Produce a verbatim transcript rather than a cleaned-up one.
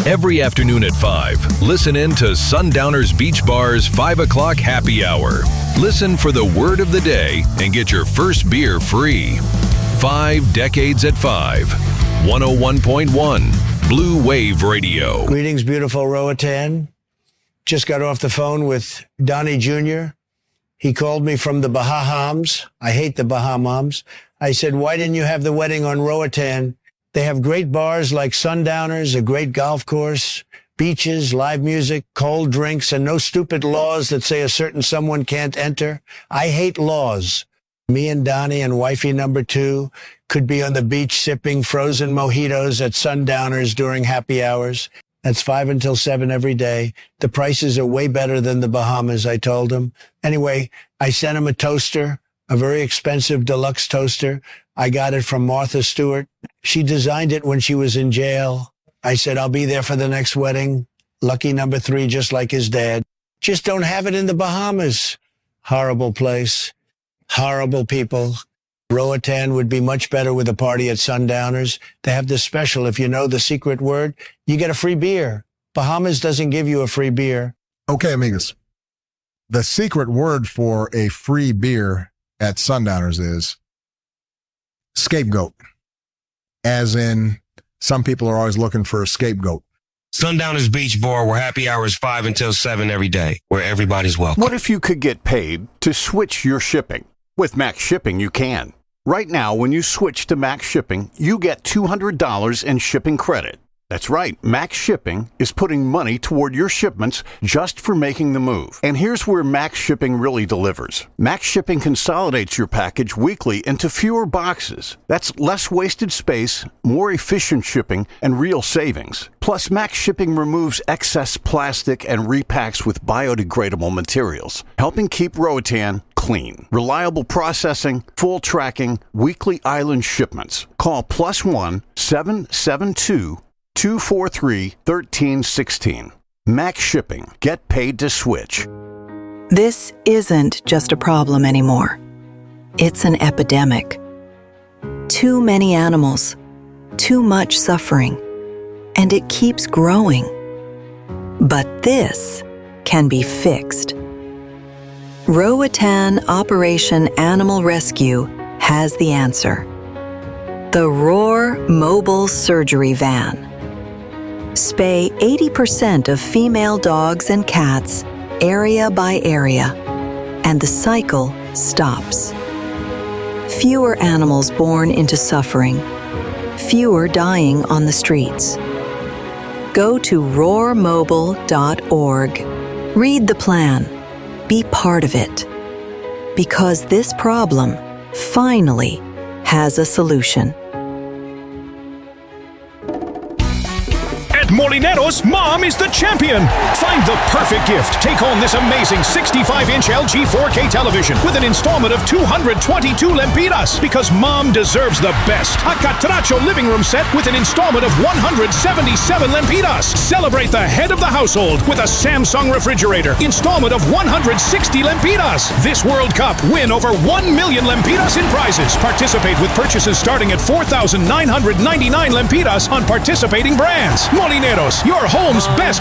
Every afternoon at five, listen in to Sundowners Beach Bar's five o'clock happy hour. Listen for the word of the day and get your first beer free. Five Decades at five. one oh one point one Blue Wave Radio. Greetings, beautiful Roatan. Just got off the phone with Donnie Junior He called me from the Bahamas. I hate the Bahamas. I said, why didn't you have the wedding on Roatan? They have great bars like Sundowners, a great golf course, beaches, live music, cold drinks, and no stupid laws that say a certain someone can't enter. I hate laws. Me and Donnie and wifey number two could be on the beach sipping frozen mojitos at Sundowners during happy hours. That's five until seven every day. The prices are way better than the Bahamas, I told him. Anyway, I sent him a toaster, a very expensive deluxe toaster. I got it from Martha Stewart. She designed it when she was in jail. I said, I'll be there for the next wedding. Lucky number three, just like his dad. Just don't have it in the Bahamas. Horrible place. Horrible people. Roatan would be much better with a party at Sundowners. They have this special. If you know the secret word, you get a free beer. Bahamas doesn't give you a free beer. Okay, amigos. The secret word for a free beer at Sundowners is scapegoat. As in, some people are always looking for a scapegoat. Sundowners Beach Bar, where happy hour is five until seven every day, where everybody's welcome. What if you could get paid to switch your shipping? With Max Shipping, you can. Right now, when you switch to Max Shipping, you get two hundred dollars in shipping credit. That's right, Max Shipping is putting money toward your shipments just for making the move. And here's where Max Shipping really delivers. Max Shipping consolidates your package weekly into fewer boxes. That's less wasted space, more efficient shipping, and real savings. Plus, Max Shipping removes excess plastic and repacks with biodegradable materials, helping keep Roatan clean. Reliable processing, full tracking, weekly island shipments. Call plus one seven seven two two four three one three one six. Max Shipping. Get paid to switch. This isn't just a problem anymore. It's an epidemic. Too many animals, too much suffering, and it keeps growing. But this can be fixed. Roatan Operation Animal Rescue has the answer. The Roar Mobile Surgery Van. Spay eighty percent of female dogs and cats, area by area, and the cycle stops. Fewer animals born into suffering, fewer dying on the streets. Go to roar mobile dot org. Read the plan. Be part of it. Because this problem finally has a solution. Molineros, Mom is the champion. Find the perfect gift. Take home this amazing sixty-five inch L G four K television with an installment of two hundred twenty-two lempiras because Mom deserves the best. A Catracho living room set with an installment of one hundred seventy-seven lempiras. Celebrate the head of the household with a Samsung refrigerator. Installment of one hundred sixty lempiras. This World Cup, win over one million lempiras in prizes. Participate with purchases starting at four thousand nine hundred ninety-nine lempiras on participating brands. Molineros, your home's best